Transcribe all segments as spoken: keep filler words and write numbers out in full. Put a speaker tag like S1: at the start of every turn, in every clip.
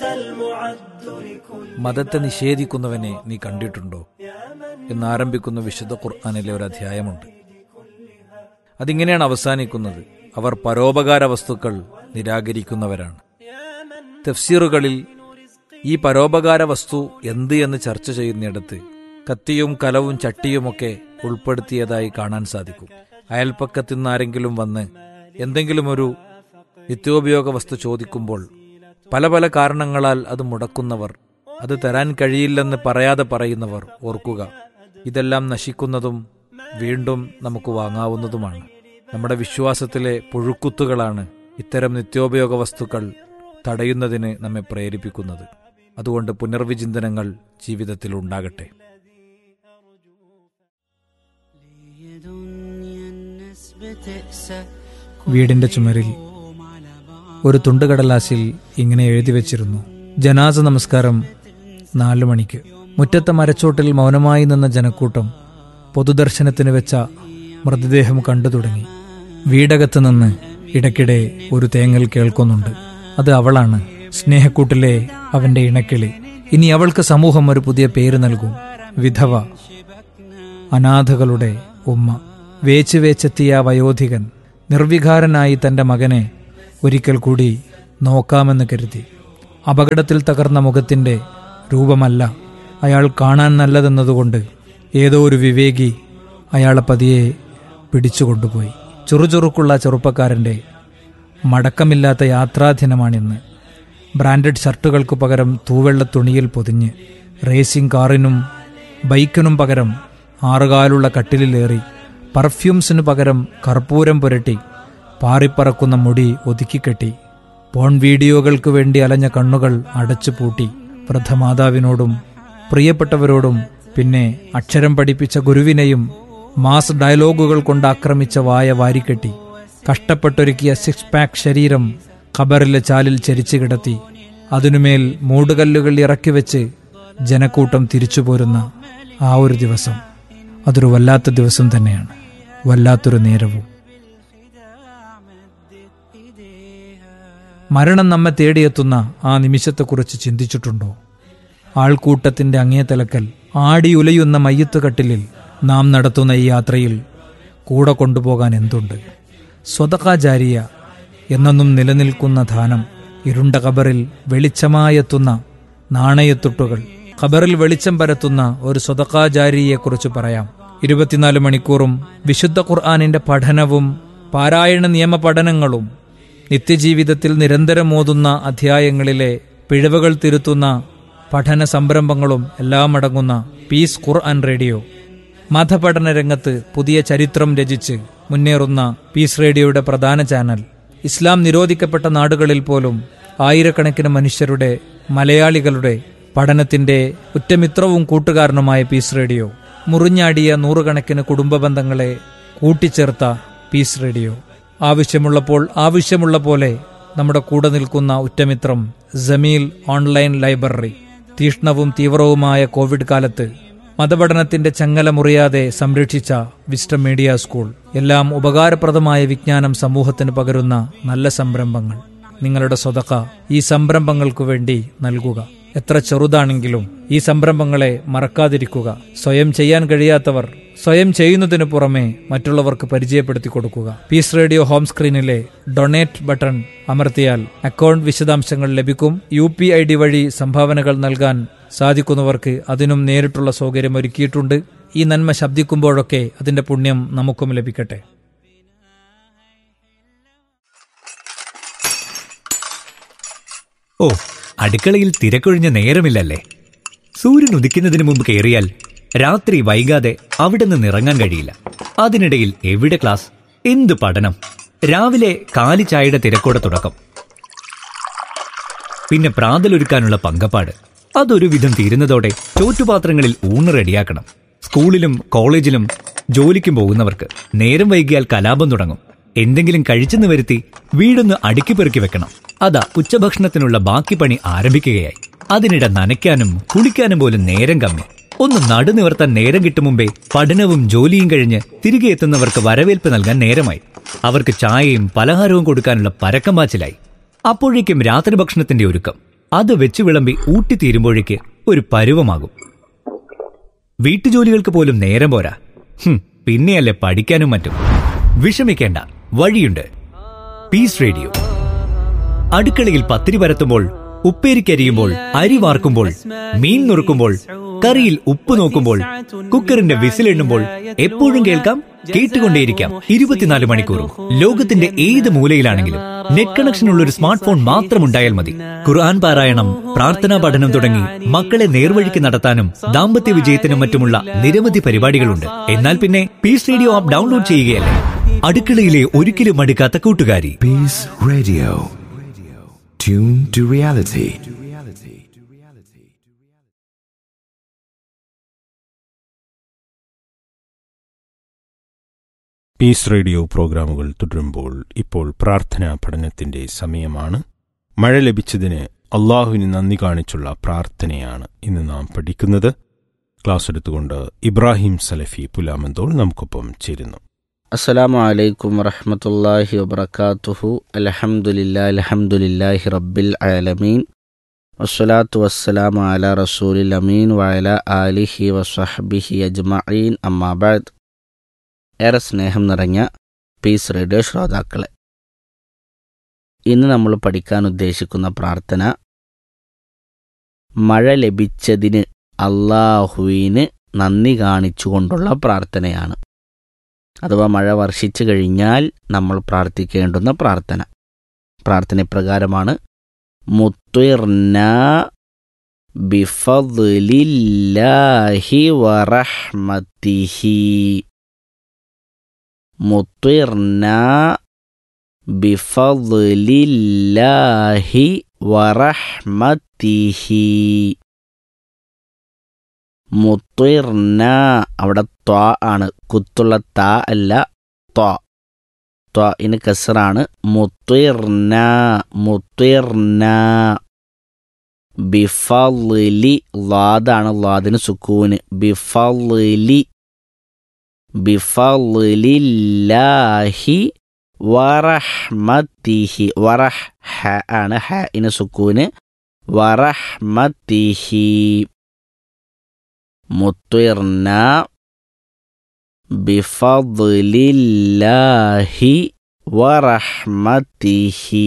S1: മതത്തെ നിഷേധിക്കുന്നവനെ നീ കണ്ടിട്ടുണ്ടോ എന്നാരംഭിക്കുന്ന വിശുദ്ധ ഖുർആനിലെ ഒരു അധ്യായമുണ്ട്. അതിങ്ങനെയാണ് അവസാനിക്കുന്നത്: അവർ പരോപകാര വസ്തുക്കൾ നിരാകരിക്കുന്നവരാണ്. തഫ്സീറുകളിൽ ഈ പരോപകാര വസ്തു എന്ത് എന്ന് ചർച്ച ചെയ്യുന്നിടത്ത് കത്തിയും കലവും ചട്ടിയുമൊക്കെ ഉൾപ്പെടുത്തിയതായി കാണാൻ സാധിക്കും. അയൽപ്പക്കത്തു നിന്ന് ആരെങ്കിലും വന്ന് എന്തെങ്കിലും ഒരു നിത്യോപയോഗ വസ്തു ചോദിക്കുമ്പോൾ പല പല കാരണങ്ങളാൽ അത് മുടക്കുന്നവർ, അത് തരാൻ കഴിയില്ലെന്ന് പറയാതെ പറയുന്നവർ, ഓർക്കുക, ഇതെല്ലാം നശിക്കുന്നതും വീണ്ടും നമുക്ക് വാങ്ങാവുന്നതുമാണ്. നമ്മുടെ വിശ്വാസത്തിലെ പുഴുക്കുത്തുകളാണ് ഇത്തരം നിത്യോപയോഗ വസ്തുക്കൾ തടയുന്നതിന് നമ്മെ പ്രേരിപ്പിക്കുന്നത്. അതുകൊണ്ട് പുനർവിചിന്തനങ്ങൾ ജീവിതത്തിൽ ഉണ്ടാകട്ടെ.
S2: വീടിന്റെ ചുമരിൽ ഒരു തുണ്ടുകടലാസിൽ ഇങ്ങനെ എഴുതി വച്ചിരുന്നു: ജനാസ നമസ്കാരം നാലു മണിക്ക്. മുറ്റത്തെ മരച്ചോട്ടിൽ മൗനമായി നിന്ന ജനക്കൂട്ടം പൊതുദർശനത്തിന് വെച്ച മൃതദേഹം കണ്ടു തുടങ്ങി. വീടകത്ത് നിന്ന് ഇടയ്ക്കിടെ ഒരു തേങ്ങൽ കേൾക്കുന്നുണ്ട്. അത് അവളാണ്, സ്നേഹക്കൂട്ടിലെ അവന്റെ ഇണക്കിളി. ഇനി അവൾക്ക് സമൂഹം ഒരു പുതിയ പേര് നൽകും: വിധവ, അനാഥകളുടെ ഉമ്മ. വേച്ച് വേച്ചെത്തിയ വയോധികൻ നിർവികാരനായി തന്റെ മകനെ ഒരിക്കൽ കൂടി നോക്കാമെന്ന് കരുതി. അപകടത്തിൽ തകർന്ന മുഖത്തിന്റെ രൂപമല്ല അയാൾ കാണാൻ നല്ലതെന്നതുകൊണ്ട് ഏതോ ഒരു വിവേകി അയാളെ പതിയെ പിടിച്ചുകൊണ്ടുപോയി. ചുറുചുറുക്കുള്ള ചെറുപ്പക്കാരന്റെ മടക്കമില്ലാത്ത യാത്രാദിനമാണിന്ന്. ബ്രാൻഡഡ് ഷർട്ടുകൾക്ക് പകരം തൂവെള്ള തുണിയിൽ പൊതിഞ്ഞ്, റേസിംഗ് കാറിനും ബൈക്കിനും പകരം ആറുകാലുള്ള കട്ടിലിലേറി, പെർഫ്യൂംസിനു പകരം കർപ്പൂരം പുരട്ടി, പാറിപ്പറക്കുന്ന മുടി ഒതുക്കിക്കെട്ടി, പോൺ വീഡിയോകൾക്ക് വേണ്ടി അലഞ്ഞ കണ്ണുകൾ അടച്ചുപൂട്ടി, വൃദ്ധമാതാവിനോടും പ്രിയപ്പെട്ടവരോടും പിന്നെ അക്ഷരം പഠിപ്പിച്ച ഗുരുവിനെയും മാസ് ഡയലോഗുകൾ കൊണ്ട് ആക്രമിച്ച വായ വാരിക്കെട്ടി, കഷ്ടപ്പെട്ടൊരുക്കിയ സിക്സ് പാക്ക് ശരീരം ഖബറിലെ ചാലിൽ ചരിച്ചു കിടത്തി, അതിനുമേൽ മൂടുകല്ലുകൾ ഇറക്കിവെച്ച് ജനക്കൂട്ടം തിരിച്ചുപോരുന്ന ആ ഒരു ദിവസം, അതൊരു വല്ലാത്ത ദിവസം തന്നെയാണ്, വല്ലാത്തൊരു നേരവും. മരണം നമ്മെ തേടിയെത്തുന്ന ആ നിമിഷത്തെക്കുറിച്ച് ചിന്തിച്ചിട്ടുണ്ടോ? ആൾക്കൂട്ടത്തിന്റെ അങ്ങേ തലക്കൽ ആടിയുലയുന്ന മയ്യത്ത് കട്ടിലിൽ നാം നടത്തുന്ന ഈ യാത്രയിൽ കൂടെ കൊണ്ടുപോകാൻ എന്തുണ്ട്? സ്വതഖ ജാരിയ എന്നെന്നും നിലനിൽക്കുന്ന ദാനം, ഇരുണ്ട ഖബറിൽ വെളിച്ചമായെത്തുന്ന നാണയത്തുട്ടുകൾ, ഖബറിൽ വെളിച്ചം പരത്തുന്ന ഒരു സ്വതഖ ജാരിയെക്കുറിച്ച് പറയാം. ഇരുപത്തിനാല് മണിക്കൂറും വിശുദ്ധ ഖുർആനിന്റെ പഠനവും പാരായണ നിയമ പഠനങ്ങളും നിത്യജീവിതത്തിൽ നിരന്തരം ഓതുന്ന അധ്യായങ്ങളിലെ പിഴവുകൾ തിരുത്തുന്ന പഠന സംരംഭങ്ങളും എല്ലാം അടങ്ങുന്ന പീസ് ഖുർആൻ റേഡിയോ. മതപഠന രംഗത്ത് പുതിയ ചരിത്രം രചിച്ച് മുന്നേറുന്ന പീസ് റേഡിയോയുടെ പ്രധാന ചാനൽ. ഇസ്ലാം നിരോധിക്കപ്പെട്ട നാടുകളിൽ പോലും ആയിരക്കണക്കിന് മനുഷ്യരുടെ, മലയാളികളുടെ പഠനത്തിന്റെ ഉറ്റമിത്രവും കൂട്ടുകാരനുമായ പീസ് റേഡിയോ. മുറിഞ്ഞാടിയ നൂറുകണക്കിന് കുടുംബ ബന്ധങ്ങളെ കൂട്ടിച്ചേർത്ത പീസ് റേഡിയോ. ആവശ്യമുള്ളപ്പോൾ ആവശ്യമുള്ള പോലെ നമ്മുടെ കൂടെ നിൽക്കുന്ന ഉറ്റമിത്രം ജമീൽ ഓൺലൈൻ ലൈബ്രറി. തീഷ്ണവും തീവ്രവുമായ കോവിഡ് കാലത്ത് മതപഠനത്തിന്റെ ചങ്ങല മുറിയാതെ സംരക്ഷിച്ച വിസ്റ്റം മീഡിയ സ്കൂൾ. എല്ലാം ഉപകാരപ്രദമായ വിജ്ഞാനം സമൂഹത്തിന് പകരുന്ന നല്ല സംരംഭങ്ങൾ. നിങ്ങളുടെ സ്വതഖ ഈ സംരംഭങ്ങൾക്കു വേണ്ടി നൽകുക. എത്ര ചെറുതാണെങ്കിലും ഈ സംരംഭങ്ങളെ മറക്കാതിരിക്കുക. സ്വയം ചെയ്യാൻ കഴിയാത്തവർ സ്വയം ചെയ്യുന്നതിനു പുറമെ മറ്റുള്ളവർക്ക് പരിചയപ്പെടുത്തി കൊടുക്കുക. Piece radio home സ്ക്രീനിലെ donate button അമർത്തിയാൽ അക്കൗണ്ട് വിശദാംശങ്ങൾ ലഭിക്കും. യു പി ഐ ഡി വഴി സംഭാവനകൾ നൽകാൻ സാധിക്കുന്നവർക്ക് അതിനും നേരിട്ടുള്ള സൗകര്യം ഒരുക്കിയിട്ടുണ്ട്. ഈ നന്മ ശബ്ദിക്കുമ്പോഴൊക്കെ അതിന്റെ പുണ്യം നമുക്കും ലഭിക്കട്ടെ.
S3: ഓ, അടുക്കളയിൽ തിരക്കൊഴിഞ്ഞ നേരമില്ലല്ലേ? സൂര്യൻ ഉദിക്കുന്നതിന് മുമ്പ് കയറിയാൽ രാത്രി വൈകാതെ അവിടെ നിന്ന് ഇറങ്ങാൻ കഴിയില്ല. അതിനിടയിൽ എവിടെ ക്ലാസ്, എന്ത് പഠനം? രാവിലെ കാലി ചായയുടെ തിരക്കോടെ തുടക്കം, പിന്നെ പ്രാതലൊരുക്കാനുള്ള പങ്കപ്പാട്. അതൊരു വിധം തീരുന്നതോടെ ചോറ്റുപാത്രങ്ങളിൽ ഊണ് റെഡിയാക്കണം. സ്കൂളിലും കോളേജിലും ജോലിക്കും പോകുന്നവർക്ക് നേരം വൈകിയാൽ കലാപം തുടങ്ങും. എന്തെങ്കിലും കഴിച്ചെന്ന് വരുത്തി വീടൊന്ന് അടുക്കി പെറുക്കി വെക്കണം. അതാ ഉച്ചഭക്ഷണത്തിനുള്ള ബാക്കി പണി ആരംഭിക്കുകയായി. അതിനിടെ നനയ്ക്കാനും കുളിക്കാനും പോലും നേരം കമ്മി. ഒന്ന് നടുനിവർത്താൻ നേരം കിട്ടും മുമ്പേ പഠനവും ജോലിയും കഴിഞ്ഞ് തിരികെ എത്തുന്നവർക്ക് വരവേൽപ്പ് നൽകാൻ നേരമായി. അവർക്ക് ചായയും പലഹാരവും കൊടുക്കാനുള്ള പരക്കം പാച്ചിലായി. അപ്പോഴേക്കും രാത്രി ഭക്ഷണത്തിന്റെ ഒരുക്കം. അത് വെച്ച് വിളമ്പി ഊട്ടിത്തീരുമ്പോഴേക്ക് ഒരു പരുവമാകും. വീട്ടുജോലികൾക്ക് പോലും നേരം പോരാ. ഹും, പിന്നെയല്ലേ പഠിക്കാനും മറ്റും. വിഷമിക്കേണ്ട, വഴിയുണ്ട്. Piece radio. അടുക്കളയിൽ പത്തിരി പരത്തുമ്പോൾ, ഉപ്പേരിക്കരിയുമ്പോൾ, അരി വാർക്കുമ്പോൾ, മീൻ നുറുക്കുമ്പോൾ, കറിയിൽ ഉപ്പ് നോക്കുമ്പോൾ, കുക്കറിന്റെ വിസിലെണ്ണുമ്പോൾ എപ്പോഴും കേൾക്കാം, കേട്ടുകൊണ്ടേയിരിക്കാം. ഇരുപത്തിനാല് മണിക്കൂറും ലോകത്തിന്റെ ഏത് മൂലയിലാണെങ്കിലും നെറ്റ് കണക്ഷനുള്ള ഒരു സ്മാർട്ട് ഫോൺ മാത്രമുണ്ടായാൽ മതി. ഖുർആൻ പാരായണം, പ്രാർത്ഥനാ പഠനം തുടങ്ങി മക്കളെ നേർവഴിക്ക് നടത്താനും ദാമ്പത്യ വിജയത്തിനും മറ്റുമുള്ള നിരവധി പരിപാടികളുണ്ട്. എന്നാൽ പിന്നെ പീസ് റേഡിയോ ആപ്പ് ഡൗൺലോഡ് ചെയ്യുകയല്ലേ. അടുക്കളയിലെ ഒരിക്കലും മടുക്കാത്ത കൂട്ടുകാരി.
S4: Piece radio. Tune to reality.
S5: Piece radio പ്രോഗ്രാമുകൾ തുടരുമ്പോൾ ഇപ്പോൾ പ്രാർത്ഥനാ പഠനത്തിന്റെ സമയമാണ്. മഴ ലഭിച്ചതിന് അള്ളാഹുവിന് നന്ദി കാണിച്ചുള്ള പ്രാർത്ഥനയാണ് ഇന്ന് നാം പഠിക്കുന്നത്. ക്ലാസ് എടുത്തുകൊണ്ട് ഇബ്രാഹിം സലഫി പുലാമന്തോൾ നമുക്കൊപ്പം ചേരുന്നു.
S6: അസ്സലാമു അലൈക്കും വറഹ്മത്തുള്ളാഹി വബറകാതുഹു. അൽഹംദുലില്ലാഹി അൽഹംദുലില്ലാഹി റബ്ബിൽ ആലമീൻ വസ്സലാത്തു വസ്സലാമു അലാ റസൂലിൽ അമീൻ വഅലാ ആലിഹി വസ്വഹ്ബിഹി അജ്മഈൻ. അമ്മാ ബഅദ്. ഏറെ സ്നേഹം നിറഞ്ഞ പീസ് റേഡിയോ ശ്രോതാക്കളെ, ഇന്ന് നമ്മൾ പഠിക്കാൻ ഉദ്ദേശിക്കുന്ന പ്രാർത്ഥന മഴ ലഭിച്ചതിന് അല്ലാഹുവിന് നന്ദി കാണിച്ചുകൊണ്ടുള്ള പ്രാർത്ഥനയാണ്. അഥവാ മഴ വർഷിച്ചു കഴിഞ്ഞാൽ നമ്മൾ പ്രാർത്ഥിക്കേണ്ടുന്ന പ്രാർത്ഥന. പ്രാർത്ഥന പ്രകാരമാണ്: മുത്വിർനാ ബിഫദ്ലില്ലാഹി വറഹ്മതിഹി. മുത്വിർനാ ബിഫദ്ലില്ലാഹി വറഹ്മതിഹി. മുത്വിർന, അവിടെ ത്വാ ആണ്, കുത്തുള്ള താ അല്ല, ത്വാ. ത്വാ ഇന് കസ്റാണ്. മുത്വിർന മുത്വിർന. ബിഫദ്ലി, ലാദാണ്, ലാദിന് സുക്കൂന്. ബിഫദ്ലി ബിഫദ്ലില്ലാഹി വറഹ്മതിഹി. വറഹ് ഹ ആണ്, ഹ ഇന് സുക്കൂന്. വറഹ്മതിഹി. മുത്വിർന ബിഫദ്ലില്ലാഹി വറഹ്മതിഹി.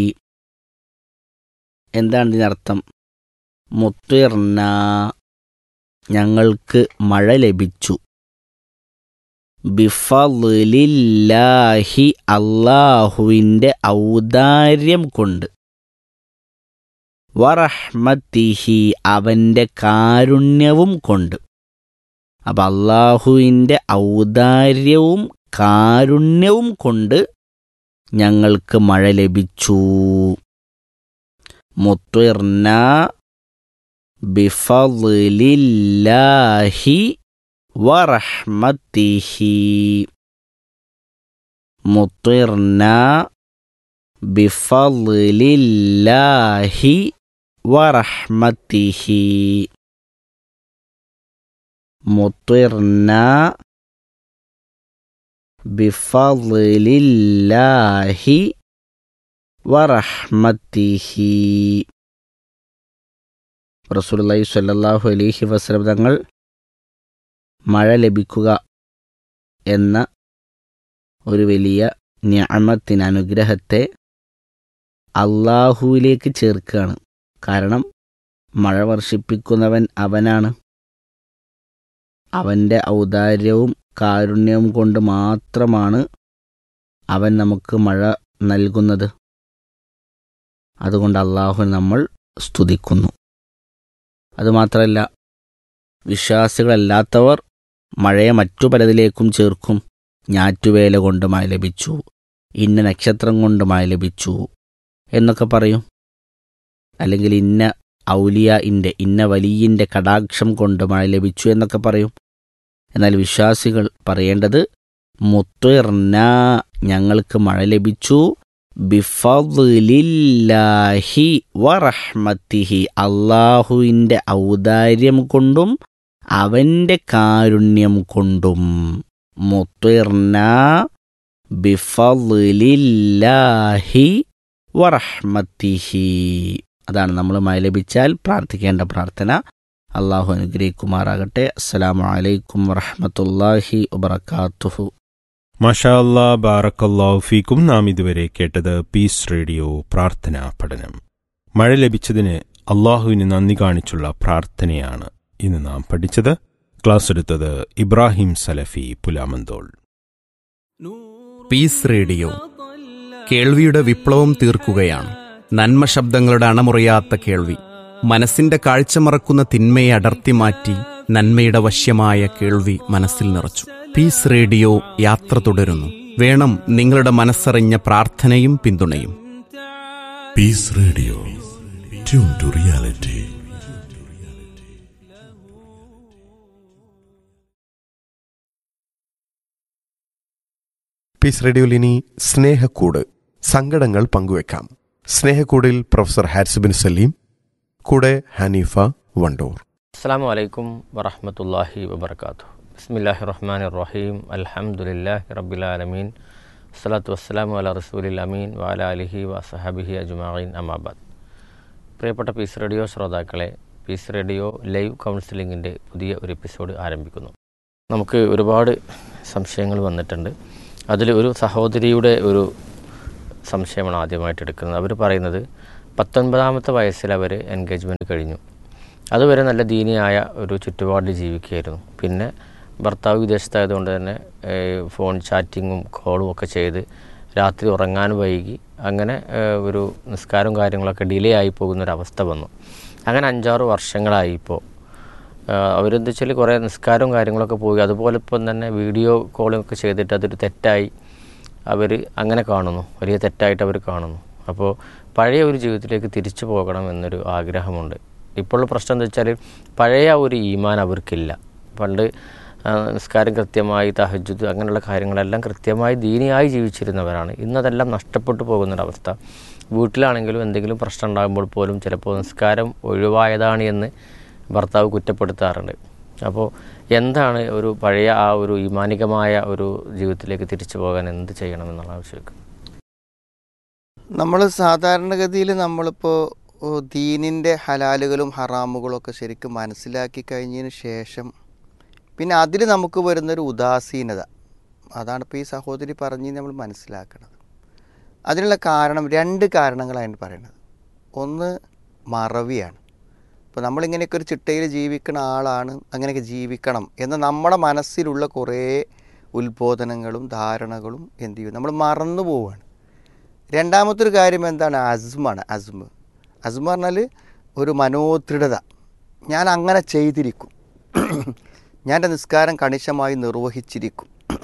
S6: എന്താണ് ഇതിനർത്ഥം? മുത്വിർന, ഞങ്ങൾക്ക് മഴ ലഭിച്ചു. ബിഫദ്ലില്ലാഹി, അല്ലാഹുവിൻ്റെ ഔദാര്യം കൊണ്ട്. വറഹ്മതിഹി, അവൻ്റെ കാരുണ്യവും കൊണ്ട്. അപ്പം അല്ലാഹുവിൻ്റെ ഔദാര്യവും കാരുണ്യവും കൊണ്ട് ഞങ്ങൾക്ക് മഴ ലഭിച്ചു. മുത്വിർന ബിഫദ്ലില്ലാഹി വറഹ്മതിഹി. മുത്വിർന ബിഫദ്ലില്ലാഹി വറഹ്മതിഹി. മുത്വിർന ബിഫദ്ലില്ലാഹി വറഹ്മതിഹി. റസൂലുള്ളാഹി സ്വല്ലല്ലാഹു അലൈഹി വസല്ലം തങ്ങൾ മഴ ലഭിക്കുക എന്ന ഒരു വലിയ നിഅമത്തിന്, അനുഗ്രഹത്തെ അല്ലാഹുവിലേക്ക് ചേർക്കുകയാണ്. കാരണം മഴ വർഷിപ്പിക്കുന്നവൻ അവനാണ്. അവൻ്റെ ഔദാര്യവും കാരുണ്യവും കൊണ്ട് മാത്രമാണ് അവൻ നമുക്ക് മഴ നൽകുന്നത്. അതുകൊണ്ട് അല്ലാഹുവിനെ നമ്മൾ സ്തുതിക്കുന്നു. അതുമാത്രമല്ല, വിശ്വാസികളല്ലാത്തവർ മഴയെ മറ്റു പലതിലേക്കും ചേർക്കും. ഞാറ്റുവേല കൊണ്ട് മഴ ലഭിച്ചു, ഇന്ന നക്ഷത്രം കൊണ്ട് മഴ ലഭിച്ചു എന്നൊക്കെ പറയും. അല്ലെങ്കിൽ ഇന്ന ഔലിയാഇൻ്റെ, ഇന്ന വലിയിൻ്റെ കടാക്ഷം കൊണ്ട് മഴ ലഭിച്ചു എന്നൊക്കെ പറയും. എന്നാൽ വിശ്വാസികൾ പറയേണ്ടത് മുത്വിർന, ഞങ്ങൾക്ക് മഴ ലഭിച്ചു. ബിഫദ്ലില്ലാഹി വറഹ്മതിഹി, അല്ലാഹുവിൻ്റെ ഔദാര്യം കൊണ്ടും അവൻ്റെ കാരുണ്യം കൊണ്ടും. മുത്വിർന ബിഫദ്ലില്ലാഹി വറഹ്മതിഹി. അതാണ് നമ്മൾ മഴ ലഭിച്ചാൽ പ്രാർത്ഥിക്കേണ്ട പ്രാർത്ഥന. അള്ളാഹു അനുഗ്രഹിക്കുമാറാകട്ടെ. അസ്സലാമു അലൈക്കും വറഹ്മത്തുള്ളാഹി വബറകാതുഹു.
S5: മാഷാ അല്ലാ, ബാറക്കല്ലാഹു ഫീക്കും. നാം ഇതുവരെ കേട്ടത് പീസ് റേഡിയോ പ്രാർത്ഥനാ പഠനം. മഴ ലഭിച്ചതിന് അള്ളാഹുവിന് നന്ദി കാണിച്ചുള്ള പ്രാർത്ഥനയാണ് ഇന്ന് നാം പഠിച്ചത്. ക്ലാസ് എടുത്തത് ഇബ്രാഹിം സലഫി പുലാമന്തോൾ.
S7: പീസ് റേഡിയോ കേൾവിയുടെ വിപ്ലവം തീർക്കുകയാണ്. നന്മ ശബ്ദങ്ങളുടെ അണമുറിയാത്ത കേൾവി, മനസ്സിന്റെ കാഴ്ച മറക്കുന്ന തിന്മയെ അടർത്തി മാറ്റി നന്മയുടെ വശ്യമായ കേൾവി മനസ്സിൽ നിറച്ചു. പീസ് റേഡിയോ യാത്ര തുടരുന്നു. വേണം നിങ്ങളുടെ മനസ്സറിഞ്ഞ പ്രാർത്ഥനയും പിന്തുണയും.
S8: Piece radio, tune to reality. Piece റേഡിയോയിൽ ഇനി സ്നേഹക്കൂട്, സങ്കടങ്ങൾ പങ്കുവെക്കാം. സ്നേഹക്കൂടിൽ പ്രൊഫസർ ഹാരിസ് സലീം, കൂടെ ഹനീഫ വണ്ടൂർ.
S9: അസ്സലാമു അലൈക്കും വറഹ്മത്തുള്ളാഹി വബറകാതുഹു. ബിസ്മില്ലാഹിർ റഹ്മാനിർ റഹീം. അൽഹംദുലില്ലാഹി റബ്ബിൽ ആലമീൻ. സ്വലാത്തു വസ്സലാമു അലാ റസൂലിൽ അമീൻ വഅലാ ആലിഹി വസഹബിഹി അജ്മഈൻ. അമ്മാ ബഅദ്. പ്രിയപ്പെട്ട പീസ് റേഡിയോ ശ്രോതാക്കളെ, പീസ് റേഡിയോ ലൈവ് കൗൺസിലിങ്ങിൻ്റെ പുതിയ ഒരു എപ്പിസോഡ് ആരംഭിക്കുന്നു. നമുക്ക് ഒരുപാട് സംശയങ്ങൾ വന്നിട്ടുണ്ട്. അതിൽ ഒരു സഹോദരിയുടെ ഒരു സംശയമാണ് ആദ്യമായിട്ട് എടുക്കുന്നത്. അവർ പറയുന്നത് പത്തൊൻപതാമത്തെ വയസ്സിൽ അവർ എൻഗേജ്മെൻറ്റ് കഴിഞ്ഞു. അതുവരെ നല്ല ദീനിയായ ഒരു ചുറ്റുപാടിൽ ജീവിക്കുകയായിരുന്നു. പിന്നെ ഭർത്താവ് വിദേശത്തായതുകൊണ്ട് തന്നെ ഫോൺ ചാറ്റിങ്ങും കോളും ഒക്കെ ചെയ്ത് രാത്രി ഉറങ്ങാൻ വൈകി, അങ്ങനെ ഒരു നിസ്കാരവും കാര്യങ്ങളൊക്കെ ഡിലേ ആയി പോകുന്നൊരവസ്ഥ വന്നു. അങ്ങനെ അഞ്ചാറ് വർഷങ്ങളായി. ഇപ്പോൾ അവരെന്താ വെച്ചാൽ കുറേ നിസ്കാരവും കാര്യങ്ങളൊക്കെ പോയി, അതുപോലെ ഇപ്പം തന്നെ വീഡിയോ കോളൊക്കെ ചെയ്തിട്ട് അതൊരു തെറ്റായി അവർ അങ്ങനെ കാണുന്നു, വലിയ തെറ്റായിട്ട് അവർ കാണുന്നു. അപ്പോൾ പഴയ ഒരു ജീവിതത്തിലേക്ക് തിരിച്ചു പോകണം എന്നൊരു ആഗ്രഹമുണ്ട്. ഇപ്പോഴുള്ള പ്രശ്നം എന്താ വെച്ചാൽ പഴയ ഒരു ഈമാൻ അവർക്കില്ല. പണ്ട് നിസ്കാരം കൃത്യമായി, തഹജ്ജുദ് അങ്ങനെയുള്ള കാര്യങ്ങളെല്ലാം കൃത്യമായി ദീനിയായി ജീവിച്ചിരുന്നവരാണ്. ഇന്നതെല്ലാം നഷ്ടപ്പെട്ടു പോകുന്നൊരവസ്ഥ. വീട്ടിലാണെങ്കിലും എന്തെങ്കിലും പ്രശ്നം ഉണ്ടാകുമ്പോൾ പോലും ചിലപ്പോൾ നിസ്കാരം ഒഴിവായതാണ് എന്ന് ഭർത്താവ് കുറ്റപ്പെടുത്താറുണ്ട്. അപ്പോൾ എന്താണ് ഒരു പഴയ ആ ഒരു ഈമാനികമായ ഒരു ജീവിതത്തിലേക്ക് തിരിച്ചു പോകാൻ എന്ത് ചെയ്യണമെന്നുള്ള ആവശ്യം?
S10: നമ്മൾ സാധാരണഗതിയിൽ നമ്മളിപ്പോൾ ദീനിൻ്റെ ഹലാലുകളും ഹറാമുകളും ഒക്കെ ശരിക്കും മനസ്സിലാക്കി കഴിഞ്ഞതിന് ശേഷം പിന്നെ അതിൽ നമുക്ക് വരുന്നൊരു ഉദാസീനത, അതാണ് ഇപ്പോൾ ഈ സഹോദരി പറഞ്ഞ് നമ്മൾ മനസ്സിലാക്കുന്നത്. അതിനുള്ള കാരണം രണ്ട് കാരണങ്ങളാണ് പറയുന്നത്. ഒന്ന് മറവിയാണ്. ഇപ്പോൾ നമ്മളിങ്ങനെയൊക്കെ ഒരു ചിട്ടയിൽ ജീവിക്കുന്ന ആളാണ്, അങ്ങനെയൊക്കെ ജീവിക്കണം എന്ന നമ്മുടെ മനസ്സിലുള്ള കുറേ ഉത്ബോധനങ്ങളും ധാരണകളും എന്ത് ചെയ്യും, നമ്മൾ മറന്നു പോവുകയാണ്. രണ്ടാമത്തെ ഒരു കാര്യം എന്താണ്? അസ്മാണ്. അസ്മ് അസ്മ പറഞ്ഞാൽ ഒരു മനോദൃഢത. ഞാൻ അങ്ങനെ ചെയ്തിരിക്കും, ഞാൻ എൻ്റെ നിസ്കാരം കണിശമായി നിർവഹിച്ചിരിക്കും,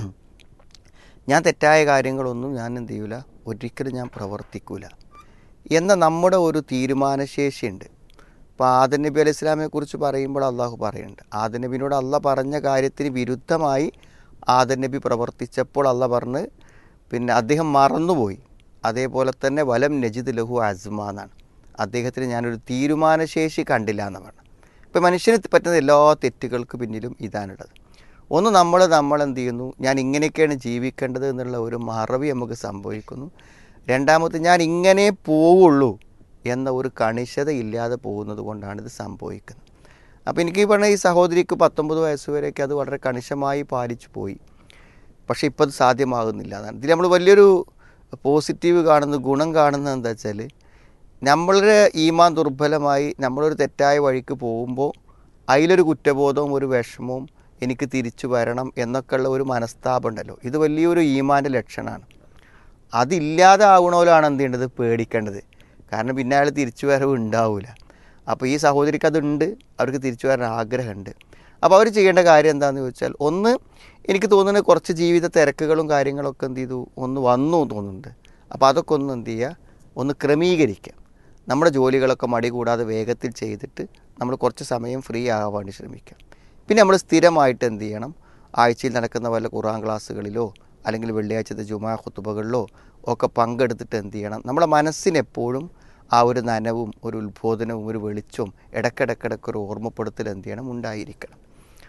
S10: ഞാൻ തെറ്റായ കാര്യങ്ങളൊന്നും ഞാൻ എന്ത് ചെയ്യൂല, ഒരിക്കലും ഞാൻ പ്രവർത്തിക്കൂല എന്ന നമ്മുടെ ഒരു തീരുമാനശേഷിയുണ്ട്. ഇപ്പോൾ ആദം നബി അലൈഹി ഇസ്ലാമിനെ കുറിച്ച് പറയുമ്പോൾ അള്ളാഹു പറയുന്നുണ്ട്, ആദം നബിനോട് അള്ളാഹ് പറഞ്ഞ കാര്യത്തിന് വിരുദ്ധമായി ആദം നബി പ്രവർത്തിച്ചപ്പോൾ അള്ളാഹ് പറഞ്ഞ് പിന്നെ അദ്ദേഹം മറന്നുപോയി. അതേപോലെ തന്നെ വലം നജിദ് ലഹു അസ്മ എന്നാണ്, അദ്ദേഹത്തിന് ഞാനൊരു തീരുമാനശേഷി കണ്ടില്ല എന്ന് പറഞ്ഞു. ഇപ്പോൾ മനുഷ്യന് പറ്റുന്ന എല്ലാ തെറ്റുകൾക്ക് പിന്നിലും ഇതാണുള്ളത്. ഒന്ന് നമ്മൾ നമ്മൾ എന്ത് ചെയ്യുന്നു, ഞാൻ ഇങ്ങനെയൊക്കെയാണ് ജീവിക്കേണ്ടത് എന്നുള്ള ഒരു മറവി നമുക്ക് സംഭവിക്കുന്നു. രണ്ടാമത്തെ ഞാൻ ഇങ്ങനെ പോവുള്ളൂ എന്ന ഒരു കണിശത ഇല്ലാതെ പോകുന്നത് കൊണ്ടാണ് ഇത് സംഭവിക്കുന്നത്. അപ്പോൾ എനിക്ക് ഈ പറഞ്ഞ ഈ സഹോദരിക്ക് പത്തൊമ്പത് വയസ്സ് വരെയൊക്കെ അത് വളരെ കണിശമായി പാലിച്ചു പോയി. പക്ഷേ ഇപ്പോൾ അത് സാധ്യമാകുന്നില്ല. അതാണ് ഇതിൽ നമ്മൾ വലിയൊരു പോസിറ്റീവ് കാണുന്ന ഗുണം കാണുന്നത് എന്താ വെച്ചാൽ, നമ്മളുടെ ഈമാൻ ദുർബലമായി നമ്മളൊരു തെറ്റായ വഴിക്ക് പോകുമ്പോൾ അതിലൊരു കുറ്റബോധവും ഒരു വിഷമവും എനിക്ക് തിരിച്ചു വരണം എന്നൊക്കെയുള്ള ഒരു മനസ്താപം ഉണ്ടല്ലോ, ഇത് വലിയൊരു ഈമാൻ്റെ ലക്ഷണമാണ്. അതില്ലാതെ ആവണോലാണ് എന്ത് ചെയ്യേണ്ടത്, പേടിക്കേണ്ടത്. കാരണം പിന്നെ അയാൾ തിരിച്ചു വരവ് ഉണ്ടാവില്ല. അപ്പോൾ ഈ സഹോദരിക്ക് അതുണ്ട്, അവർക്ക് തിരിച്ചു വരാൻ ആഗ്രഹമുണ്ട്. അപ്പോൾ അവർ ചെയ്യേണ്ട കാര്യം എന്താണെന്ന് ചോദിച്ചാൽ, ഒന്ന് എനിക്ക് തോന്നുന്നത് കുറച്ച് ജീവിത തിരക്കുകളും കാര്യങ്ങളൊക്കെ എന്ത് ചെയ്തു ഒന്ന് വന്നു തോന്നുന്നുണ്ട്. അപ്പോൾ അതൊക്കെ ഒന്ന് എന്ത് ചെയ്യുക, ഒന്ന് ക്രമീകരിക്കുക. നമ്മുടെ ജോലികളൊക്കെ മടി കൂടാതെ വേഗത്തിൽ ചെയ്തിട്ട് നമ്മൾ കുറച്ച് സമയം ഫ്രീ ആകാൻ വേണ്ടി ശ്രമിക്കുക. പിന്നെ നമ്മൾ സ്ഥിരമായിട്ട് എന്ത് ചെയ്യണം, ആഴ്ചയിൽ നടക്കുന്ന വല്ല ഖുർആൻ ക്ലാസ്സുകളിലോ അല്ലെങ്കിൽ വെള്ളിയാഴ്ചത്തെ ജുമാ ഖുതുബകളിലോ ഒക്കെ പങ്കെടുത്തിട്ട് എന്ത് ചെയ്യണം, നമ്മുടെ മനസ്സിനെപ്പോഴും ആ ഒരു നനവും ഒരു ഉത്ബോധനവും ഒരു വെളിച്ചവും ഇടയ്ക്കിടയ്ക്കിടയ്ക്ക് ഒരു ഓർമ്മപ്പെടുത്തൽ എന്ത് ചെയ്യണം, ഉണ്ടായിരിക്കണം.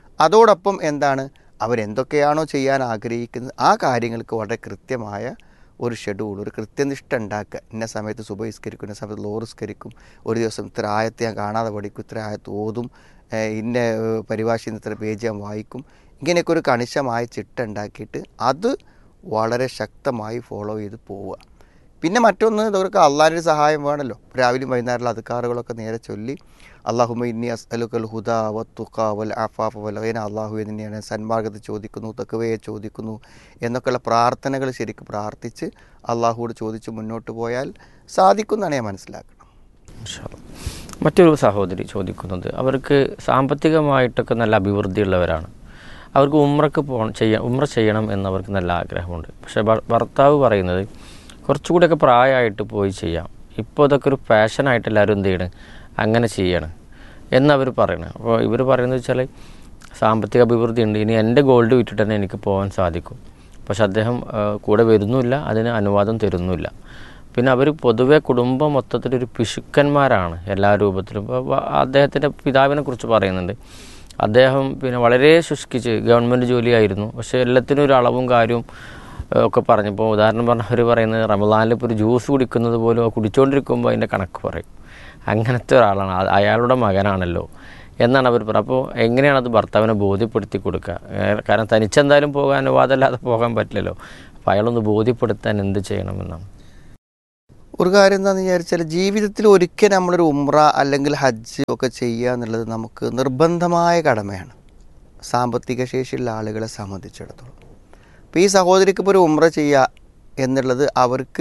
S10: അതോടൊപ്പം എന്താണ്, അവരെന്തൊക്കെയാണോ ചെയ്യാൻ ആഗ്രഹിക്കുന്നത് ആ കാര്യങ്ങൾക്ക് വളരെ കൃത്യമായ ഒരു ഷെഡ്യൂൾ, ഒരു കൃത്യനിഷ്ഠ ഉണ്ടാക്കുക. ഇന്ന സമയത്ത് സുബഹിസ്കരിക്കും, ഇന്ന സമയത്ത് ലോറിസ്കരിക്കും, ഒരു ദിവസം ഇത്ര ആയത്ത് ഞാൻ കാണാതെ പഠിക്കും, ഇത്ര ആയത്ത് ഓതും, ഇന്ന പരിഭാഷയിൽ നിന്ന് ഇത്ര പേജ് ഞാൻ വായിക്കും. ഇങ്ങനെയൊക്കെ ഒരു കണിശമായ ചിട്ട ഉണ്ടാക്കിയിട്ട് അത് വളരെ ശക്തമായി ഫോളോ ചെയ്ത് പോവുക. പിന്നെ മറ്റൊന്ന്, ഇതൊക്കെ അള്ളാഹിൻ്റെ സഹായം വേണമല്ലോ. രാവിലെയും വൈകുന്നേരമുള്ള അദ്കാറുകളൊക്കെ നേരെ ചൊല്ലി അല്ലാഹുമ്മ ഇന്നി അസ്അലുക്കൽ ഹുദാ വത്തുഖ വൽ അഫാഫ വൽ ഗിന, അള്ളാഹുവെ തന്നെയാണ് സന്മാർഗത്തെ ചോദിക്കുന്നു, തഖ്വയെ ചോദിക്കുന്നു എന്നൊക്കെയുള്ള പ്രാർത്ഥനകൾ ശരിക്കും പ്രാർത്ഥിച്ച് അള്ളാഹുവോട് ചോദിച്ച് മുന്നോട്ട് പോയാൽ സാധിക്കുമെന്നാണ് ഞാൻ മനസ്സിലാക്കുന്നത്.
S9: മറ്റൊരു സഹോദരി ചോദിക്കുന്നത്, അവർക്ക് സാമ്പത്തികമായിട്ടൊക്കെ നല്ല അഭിവൃദ്ധിയുള്ളവരാണ്, അവർക്ക് ഉംറക്ക് പോ ചെയ്യാൻ ഉംറ ചെയ്യണം എന്നവർക്ക് നല്ല ആഗ്രഹമുണ്ട്. പക്ഷേ ഭർത്താവ് പറയുന്നത് കുറച്ചുകൂടിയൊക്കെ പ്രായമായിട്ട് പോയി ചെയ്യാം, ഇപ്പോൾ ഇതൊക്കെ ഒരു പാഷനായിട്ട് എല്ലാവരും എന്ത് ചെയ്യണം, അങ്ങനെ ചെയ്യണം എന്നവർ പറയണം. അപ്പോൾ ഇവർ പറയുന്നത് വെച്ചാൽ സാമ്പത്തിക അഭിവൃദ്ധി ഉണ്ട്, ഇനി എൻ്റെ ഗോൾഡ് വിറ്റിട്ട് തന്നെ എനിക്ക് പോകാൻ സാധിക്കും. പക്ഷെ അദ്ദേഹം കൂടെ വരുന്നുമില്ല, അതിന് അനുവാദം തരുന്നുമില്ല. പിന്നെ അവർ പൊതുവെ കുടുംബം മൊത്തത്തിലൊരു പിശുക്കന്മാരാണ് എല്ലാ രൂപത്തിലും. അദ്ദേഹത്തിൻ്റെ പിതാവിനെ കുറിച്ച് പറയുന്നുണ്ട്, അദ്ദേഹം പിന്നെ വളരെ ശുഷ്കിച്ച് ഗവൺമെൻറ് ജോലിയായിരുന്നു, പക്ഷേ എല്ലാത്തിനും ഒരു അളവും കാര്യവും ഒക്കെ പറഞ്ഞപ്പോൾ ഉദാഹരണം പറഞ്ഞാൽ അവർ പറയുന്നത് റമദാനിൽ ഇപ്പോൾ ഒരു ജ്യൂസ് കുടിക്കുന്നത് പോലും കുടിച്ചുകൊണ്ടിരിക്കുമ്പോൾ അതിൻ്റെ കണക്ക് പറയും. അങ്ങനത്തെ ഒരാളാണ്, അയാളുടെ മകനാണല്ലോ എന്നാണ് അവർ പറയുക. അപ്പോൾ എങ്ങനെയാണത് ഭർത്താവിനെ ബോധ്യപ്പെടുത്തി കൊടുക്കുക? കാരണം തനിച്ചെന്തായാലും പോകാൻ അനുവാദമല്ലാതെ പോകാൻ പറ്റില്ലല്ലോ. അപ്പോൾ അയാളൊന്ന് ബോധ്യപ്പെടുത്താൻ എന്ത് ചെയ്യണമെന്നാണ്?
S10: ഒരു കാര്യം എന്താണെന്ന് വിചാരിച്ചാൽ, ജീവിതത്തിൽ ഒരിക്കൽ നമ്മളൊരു ഉംറ അല്ലെങ്കിൽ ഹജ്ജ് ഒക്കെ ചെയ്യുക എന്നുള്ളത് നമുക്ക് നിർബന്ധമായ കടമയാണ് സാമ്പത്തിക ശേഷിയുള്ള ആളുകളെ സംബന്ധിച്ചിടത്തോളം. അപ്പോൾ ഈ സഹോദരിക്ക് ഇപ്പോൾ ഒരു ഉംറ ചെയ്യുക എന്നുള്ളത് അവർക്ക്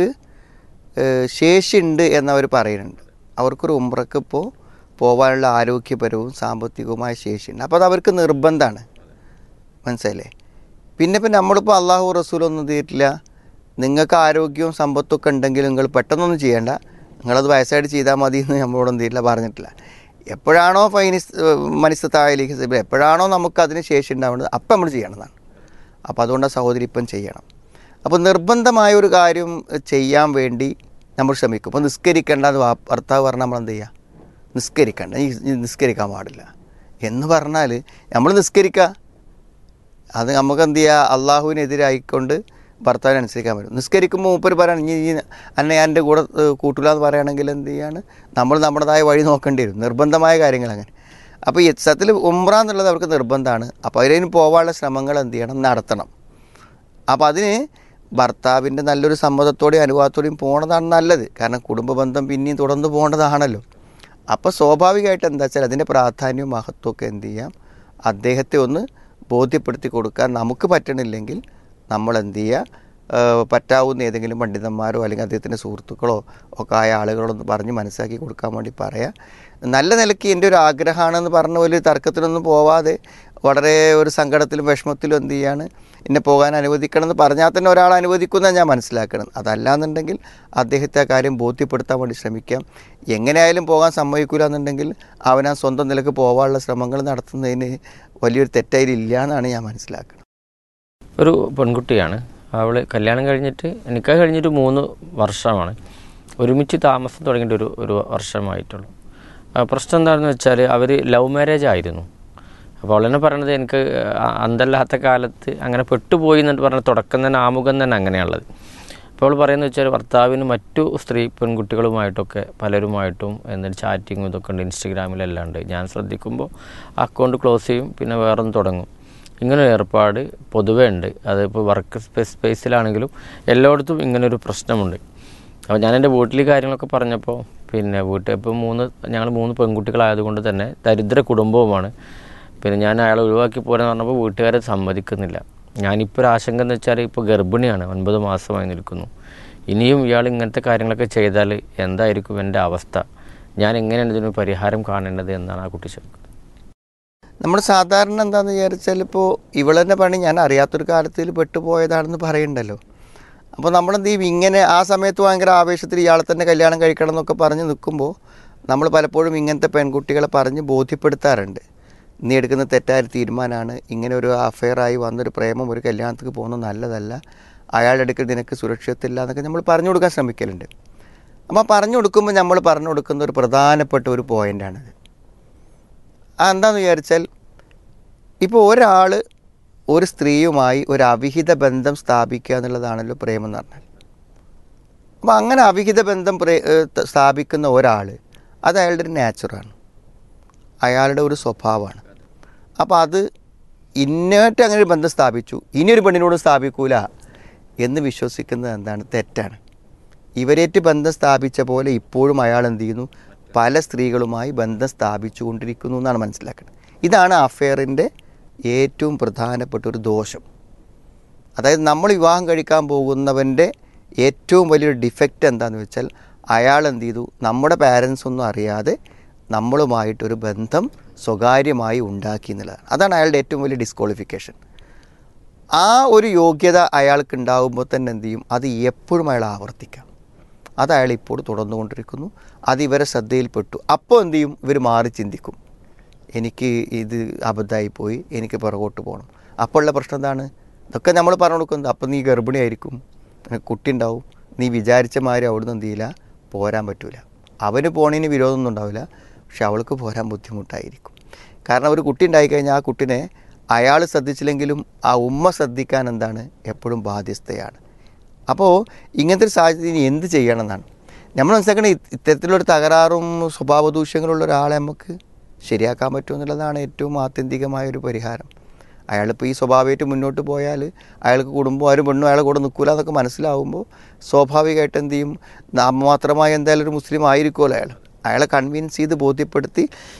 S10: ശേഷിയുണ്ട് എന്നവർ പറയുന്നുണ്ട്. അവർക്കൊരു ഉംറക്ക് ഇപ്പോൾ പോകാനുള്ള ആരോഗ്യപരവും സാമ്പത്തികവുമായ ശേഷിയുണ്ട്. അപ്പോൾ അത് അവർക്ക് നിർബന്ധമാണ്, മനസ്സിലായില്ലേ? പിന്നെ ഇപ്പം നമ്മളിപ്പോൾ അള്ളാഹു റസൂലൊന്നും തീരില്ല, നിങ്ങൾക്ക് ആരോഗ്യവും സമ്പത്തൊക്കെ ഉണ്ടെങ്കിലും നിങ്ങൾ പെട്ടെന്നൊന്നും ചെയ്യേണ്ട, നിങ്ങളത് വയസ്സായിട്ട് ചെയ്താൽ മതി എന്ന് നമ്മളോടൊന്നും തീരില്ല പറഞ്ഞിട്ടില്ല. എപ്പോഴാണോ ഫൈനിസ് മനസ്സത്തായാലേക്ക് എപ്പോഴാണോ നമുക്ക് അതിന് ശേഷി ഉണ്ടാവേണ്ടത് അപ്പം നമ്മൾ ചെയ്യണമെന്നാണ്. അപ്പോൾ അതുകൊണ്ട് ആ സഹോദരി ഇപ്പം ചെയ്യണം. അപ്പോൾ നിർബന്ധമായ ഒരു കാര്യം ചെയ്യാൻ വേണ്ടി നമ്മൾ ശ്രമിക്കും. ഇപ്പോൾ നിസ്കരിക്കേണ്ട എന്ന് ഭർത്താവ് പറഞ്ഞാൽ നമ്മൾ എന്ത് ചെയ്യുക? നിസ്കരിക്കേണ്ട, ഈ നിസ്കരിക്കാൻ പാടില്ല എന്ന് പറഞ്ഞാൽ നമ്മൾ നിസ്കരിക്കുക. അത് നമുക്ക് എന്ത് ചെയ്യുക? അള്ളാഹുവിനെതിരായിക്കൊണ്ട് ഭർത്താവിനെ അനുസരിക്കാൻ പറ്റും. നിസ്കരിക്കുമ്പോൾ മൂപ്പര് പറയണം ഇനി ഈ അന്നെ ഞാൻ എൻ്റെ കൂടെ കൂട്ടില്ല എന്ന് പറയുകയാണെങ്കിൽ എന്ത് ചെയ്യാണ്? നമ്മൾ നമ്മുടേതായ വഴി നോക്കേണ്ടി വരും. നിർബന്ധമായ കാര്യങ്ങൾ അങ്ങനെ. അപ്പോൾ ഈ സത്യത്തിൽ ഉംറ എന്നുള്ളത് അവർക്ക് നിർബന്ധമാണ്. അപ്പോൾ അതിന് പോകാനുള്ള ശ്രമങ്ങൾ എന്ത് ചെയ്യണം? നടത്തണം. അപ്പോൾ അതിന് ഭർത്താവിൻ്റെ നല്ലൊരു സമ്മതത്തോടെയും അനുവാദത്തോടെയും പോകണതാണ് നല്ലത്. കാരണം കുടുംബ ബന്ധം പിന്നെയും തുടർന്ന് പോകേണ്ടതാണല്ലോ. അപ്പോൾ സ്വാഭാവികമായിട്ട് എന്താ വെച്ചാൽ അതിൻ്റെ പ്രാധാന്യവും മഹത്വമൊക്കെ എന്ത് ചെയ്യാം? അദ്ദേഹത്തെ ഒന്ന് ബോധ്യപ്പെടുത്തി കൊടുക്കാൻ നമുക്ക് പറ്റണില്ലെങ്കിൽ നമ്മൾ എന്ത് ചെയ്യുക? പറ്റാവുന്ന ഏതെങ്കിലും പണ്ഡിതന്മാരോ അല്ലെങ്കിൽ അദ്ദേഹത്തിൻ്റെ സുഹൃത്തുക്കളോ ഒക്കെ ആയ ആളുകളൊന്ന് പറഞ്ഞ് മനസ്സിലാക്കി കൊടുക്കാൻ വേണ്ടി പറയാം. നല്ല നിലയ്ക്ക് എൻ്റെ ഒരു ആഗ്രഹമാണെന്ന് പറഞ്ഞ പോലെ തർക്കത്തിനൊന്നും പോവാതെ വളരെ ഒരു സങ്കടത്തിലും വിഷമത്തിലും എന്ത് ചെയ്യാണ്? എന്നെ പോകാൻ അനുവദിക്കണമെന്ന് പറഞ്ഞാൽ തന്നെ ഒരാൾ അനുവദിക്കുന്നതാണ് ഞാൻ മനസ്സിലാക്കണം. അതല്ലാന്നുണ്ടെങ്കിൽ അദ്ദേഹത്തെ ആ കാര്യം ബോധ്യപ്പെടുത്താൻ വേണ്ടി ശ്രമിക്കാം. എങ്ങനെയായാലും പോകാൻ സമ്മതിക്കില്ല എന്നുണ്ടെങ്കിൽ അവൻ ആ സ്വന്തം നിലക്ക് പോകാനുള്ള ശ്രമങ്ങൾ നടത്തുന്നതിന് വലിയൊരു തെറ്റായില്ല എന്നാണ് ഞാൻ മനസ്സിലാക്കുന്നത്.
S9: ഒരു പെൺകുട്ടിയാണ്, അവൾ കല്യാണം കഴിഞ്ഞിട്ട് നിക്കാഹ് കഴിഞ്ഞിട്ട് മൂന്ന് വർഷമാണ്, ഒരുമിച്ച് താമസം തുടങ്ങിയിട്ട് ഒരു ഒരു വർഷമായിട്ടുള്ളൂ. പ്രശ്നം എന്താണെന്ന് വെച്ചാൽ അവർ ലവ് മാരേജ് ആയിരുന്നു. അപ്പോൾ അവൾ തന്നെ പറയണത് എനിക്ക് അന്തല്ലാത്ത കാലത്ത് അങ്ങനെ പെട്ടുപോയി എന്നിട്ട് പറഞ്ഞ തുടക്കം തന്നെ ആമുഖം തന്നെ അങ്ങനെയുള്ളത്. അപ്പോൾ അവൾ പറയുന്നത് വെച്ചാൽ ഭർത്താവിന് മറ്റു സ്ത്രീ പെൺകുട്ടികളുമായിട്ടൊക്കെ പലരുമായിട്ടും എന്നിട്ട് ചാറ്റിങ്ങും ഇതൊക്കെ ഉണ്ട്, ഇൻസ്റ്റഗ്രാമിലെല്ലാം ഉണ്ട്. ഞാൻ ശ്രദ്ധിക്കുമ്പോൾ അക്കൗണ്ട് ക്ലോസ് ചെയ്യും, പിന്നെ വേറൊന്ന് തുടങ്ങും. ഇങ്ങനൊരു ഏർപ്പാട് പൊതുവേ ഉണ്ട്. അതിപ്പോൾ വർക്ക് സ്പേസ് സ്പേസിലാണെങ്കിലും എല്ലായിടത്തും ഇങ്ങനൊരു പ്രശ്നമുണ്ട്. അപ്പോൾ ഞാൻ എൻ്റെ വീട്ടിൽ കാര്യങ്ങളൊക്കെ പറഞ്ഞപ്പോൾ പിന്നെ വീട്ടിൽ ഇപ്പോൾ മൂന്ന് ഞങ്ങൾ മൂന്ന് പെൺകുട്ടികളായതുകൊണ്ട് തന്നെ ദരിദ്ര കുടുംബവുമാണ്. പിന്നെ ഞാൻ അയാളെ ഒഴിവാക്കി പോരാന്ന് പറഞ്ഞപ്പോൾ വീട്ടുകാരെ സമ്മതിക്കുന്നില്ല. ഞാനിപ്പോൾ ഒരു ആശങ്ക എന്ന് വെച്ചാൽ ഇപ്പോൾ ഗർഭിണിയാണ്, ഒൻപത് മാസമായി നിൽക്കുന്നു. ഇനിയും ഇയാൾ ഇങ്ങനത്തെ കാര്യങ്ങളൊക്കെ ചെയ്താൽ എന്തായിരിക്കും എൻ്റെ അവസ്ഥ? ഞാൻ എങ്ങനെയാണ് ഇതിന് പരിഹാരം കാണേണ്ടത് എന്നാണ് ആ കുട്ടി ചോദിക്കുന്നത്.
S10: നമ്മൾ സാധാരണ എന്താണെന്ന് വിചാരിച്ചാൽ ഇപ്പോൾ ഇവളെന്നെ പണി ഞാൻ അറിയാത്തൊരു കാലത്തിൽ പെട്ടുപോയതാണെന്ന് പറയുന്നുണ്ടല്ലോ. അപ്പോൾ നമ്മളെന്ത് ചെയ്യും? ഇങ്ങനെ ആ സമയത്ത് ഭയങ്കര ആവേശത്തിൽ ഇയാളെ തന്നെ കല്യാണം കഴിക്കണം എന്നൊക്കെ പറഞ്ഞ് നിൽക്കുമ്പോൾ നമ്മൾ പലപ്പോഴും ഇങ്ങനത്തെ പെൺകുട്ടികളെ പറഞ്ഞ് ബോധ്യപ്പെടുത്താറുണ്ട്. നീ എടുക്കുന്ന തെറ്റായ തീരുമാനമാണ്, ഇങ്ങനെ ഒരു അഫെയറായി വന്നൊരു പ്രേമം ഒരു കല്യാണത്തിന് പോകുന്നത് നല്ലതല്ല, അയാളുടെ അടുക്കൽ നിനക്ക് സുരക്ഷിതത്തില്ല എന്നൊക്കെ നമ്മൾ പറഞ്ഞു കൊടുക്കാൻ ശ്രമിക്കലുണ്ട്. അപ്പോൾ പറഞ്ഞു കൊടുക്കുമ്പോൾ നമ്മൾ പറഞ്ഞു കൊടുക്കുന്ന ഒരു പ്രധാനപ്പെട്ട ഒരു പോയിൻ്റാണിത്. എന്താണെന്ന് വിചാരിച്ചാൽ ഇപ്പോൾ ഒരാൾ ഒരു സ്ത്രീയുമായി ഒരു അവിഹിത ബന്ധം സ്ഥാപിക്കുക എന്നുള്ളതാണല്ലോ പ്രേമം എന്ന് പറഞ്ഞാൽ. അപ്പോൾ അങ്ങനെ അവിഹിത ബന്ധം പ്രേ സ്ഥാപിക്കുന്ന ഒരാൾ അത് അയാളുടെ ഒരു നാച്ചുറാണ്, അയാളുടെ ഒരു സ്വഭാവമാണ്. അപ്പോൾ അത് ഇന്നേറ്റ് അങ്ങനെ ഒരു ബന്ധം സ്ഥാപിച്ചു, ഇനിയൊരു പെണ്ണിനോട് സ്ഥാപിക്കൂല എന്ന് വിശ്വസിക്കുന്നത് എന്താണ്? തെറ്റാണ്. ഇവരേറ്റ് ബന്ധം സ്ഥാപിച്ച പോലെ ഇപ്പോഴും അയാൾ എന്ത് ചെയ്യുന്നു? പല സ്ത്രീകളുമായി ബന്ധം സ്ഥാപിച്ചു കൊണ്ടിരിക്കുന്നു എന്നാണ് മനസ്സിലാക്കുന്നത്. ഇതാണ് അഫെയറിൻ്റെ ഏറ്റവും പ്രധാനപ്പെട്ട ഒരു ദോഷം. അതായത് നമ്മൾ വിവാഹം കഴിക്കാൻ പോകുന്നവൻ്റെ ഏറ്റവും വലിയൊരു ഡിഫക്റ്റ് എന്താണെന്ന് വെച്ചാൽ അയാൾ എന്ത് ചെയ്തു? നമ്മുടെ പാരൻസ് ഒന്നും അറിയാതെ നമ്മളുമായിട്ടൊരു ബന്ധം സ്വകാര്യമായി ഉണ്ടാക്കി എന്നുള്ളതാണ്. അതാണ് അയാളുടെ ഏറ്റവും വലിയ ഡിസ്ക്വാളിഫിക്കേഷൻ. ആ ഒരു യോഗ്യത അയാൾക്ക് ഉണ്ടാകുമ്പോൾ തന്നെ എന്ത് ചെയ്യും? അത് എപ്പോഴും അയാൾ ആവർത്തിക്കാം. അത് അയാൾ ഇപ്പോൾ തുടർന്നുകൊണ്ടിരിക്കുന്നു. അത് ഇവരെ ശ്രദ്ധയിൽപ്പെട്ടു. അപ്പോൾ എന്ത് ചെയ്യും? ഇവർ മാറി ചിന്തിക്കും, എനിക്ക് ഇത് അബദ്ധമായി പോയി, എനിക്ക് പുറകോട്ട് പോകണം. അപ്പോൾ ഉള്ള പ്രശ്നം എന്താണ്? ഇതൊക്കെ നമ്മൾ പറഞ്ഞു കൊടുക്കുന്നത്. അപ്പം നീ ഗർഭിണിയായിരിക്കും, കുട്ടി ഉണ്ടാവും, നീ വിചാരിച്ച മാതിരി അവിടുന്ന് എന്ത് ചെയ്യില്ല, പോരാൻ പറ്റില്ല. അവന് പോണതിന് വിരോധമൊന്നും ഉണ്ടാവില്ല, പക്ഷെ അവൾക്ക് പോരാൻ ബുദ്ധിമുട്ടായിരിക്കും. കാരണം ഒരു കുട്ടി ഉണ്ടായിക്കഴിഞ്ഞാൽ ആ കുട്ടിനെ അയാൾ ശ്രദ്ധിച്ചില്ലെങ്കിലും ആ ഉമ്മ ശ്രദ്ധിക്കാൻ എന്താണ് എപ്പോഴും ബാധ്യസ്ഥയാണ്. അപ്പോൾ ഇങ്ങനത്തെ ഒരു സാഹചര്യം ഇനി എന്ത് ചെയ്യണം എന്നാണ് നമ്മൾ മനസ്സിലാക്കണം. ഇത്തരത്തിലൊരു തകരാറും സ്വഭാവ ദൂഷ്യങ്ങളുള്ള ഒരാളെ നമുക്ക് ശരിയാക്കാൻ പറ്റുമെന്നുള്ളതാണ് ഏറ്റവും ആത്യന്തികമായൊരു പരിഹാരം. അയാളിപ്പോൾ ഈ സ്വഭാവമായിട്ട് മുന്നോട്ട് പോയാൽ അയാൾക്ക് കുടുംബം ആരും പെണ്ണും അയാളെ കൂടെ നിൽക്കില്ല എന്നൊക്കെ മനസ്സിലാവുമ്പോൾ സ്വാഭാവികമായിട്ട് എന്ത് ചെയ്യും? നാമമാത്രമായി എന്തായാലും ഒരു മുസ്ലിം ആയിരിക്കുമല്ലോ അയാൾ. അയാളെ കൺവിൻസ് ചെയ്ത് ബോധ്യപ്പെടുത്തി